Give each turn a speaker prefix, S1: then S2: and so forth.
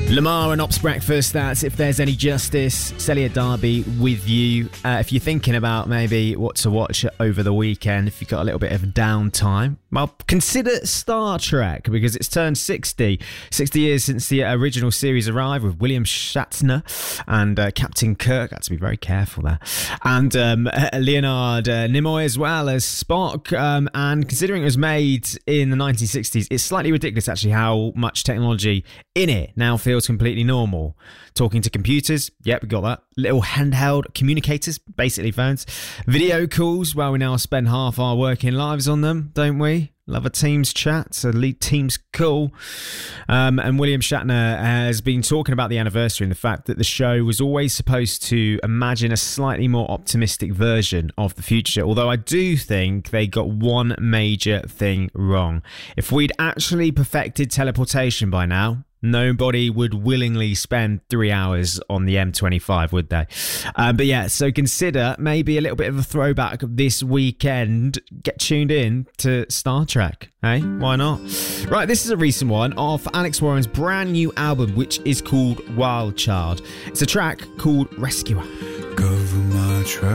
S1: Lamar and Ops Breakfast, that's If There's Any Justice. Celia Darby with you. If you're thinking about maybe what to watch over the weekend, if you've got a little bit of downtime, well, consider Star Trek, because it's turned 60 years since the original series arrived, with William Shatner and Captain Kirk. Got to be very careful there. And Leonard Nimoy as well as Spock. And considering it was made in the 1960s, it's slightly ridiculous actually how much technology in it now feels completely normal. Talking to computers, yep, we got that. Little handheld communicators, basically phones. Video calls, well, we now spend half our working lives on them, don't we? Love a Teams chat, so lead Teams call. And William Shatner has been talking about the anniversary and the fact that the show was always supposed to imagine a slightly more optimistic version of the future. Although I do think they got one major thing wrong. If we'd actually perfected teleportation by now, nobody would willingly spend 3 hours on the M25, would they? But yeah, so consider maybe a little bit of a throwback this weekend. Get tuned in to Star Trek. Hey, why not? Right, this is a recent one off Alex Warren's brand new album, which is called Wild Child. It's a track called Rescuer.
S2: Cover my track.